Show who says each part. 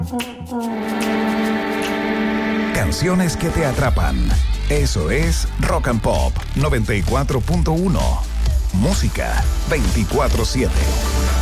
Speaker 1: Canciones que te atrapan. Eso es Rock and Pop 94.1. Música 24/7.